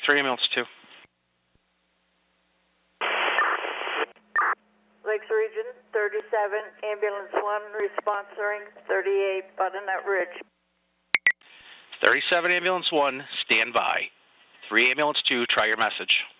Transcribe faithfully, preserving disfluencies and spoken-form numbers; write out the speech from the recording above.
three, Ambulance two. Lakes Region, thirty-seven, Ambulance one, responsoring thirty-eight, Butternut Ridge. thirty-seven, Ambulance one, stand by. three, Ambulance two, try your message.